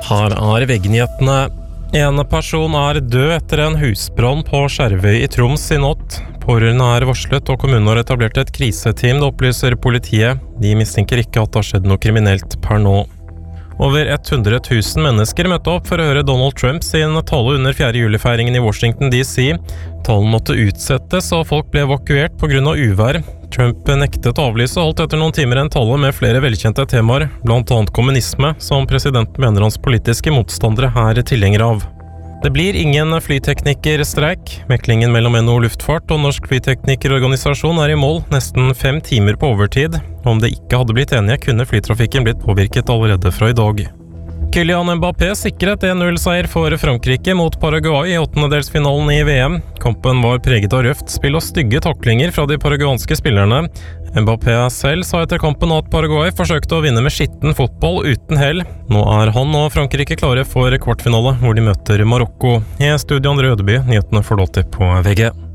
Her VG-nyhetene. En person død etter en husbrann på Skjervøy i Troms i natt. Pårørende varslet, og kommunen har etablert et kriseteam, det opplyser politiet. De mistenker ikke at det har skjedd noe kriminelt per nå. Over 100 000 mennesker møtte opp for å høre Donald Trump sin tale under 4. juli-feiringen i Washington DC. Talen måtte utsettes, og folk ble evakuert på grunn av uvær. Trump nektet å avlyse og holdt etter noen timer en tale med flere velkjente temaer, blant annet kommunisme, som presidenten mener hans politiske motstandere tilhenger av. Det blir ingen flyteknikerstreik. Meklingen mellom NHO Luftfart og Norsk Flyteknikerorganisasjon i mål, nesten 5 timer på overtid. Om det ikke hadde blitt enige, kunne flytrafikken blitt påvirket allerede fra i dag. Kylian Mbappé sikret 1-0-seier for Frankrike mot Paraguay i 8-delsfinalen i VM. Kampen var preget av røft spill og stygge taklinger fra de paraguanske spillerne. Mbappé selv sa etter kampen at Paraguay forsøkte å vinne med skitten fotball uten hell. Nå han og Frankrike klare for kvartfinale, hvor de møter Marokko. I studio Andre Ødeby, nyhetene får lov til på VG.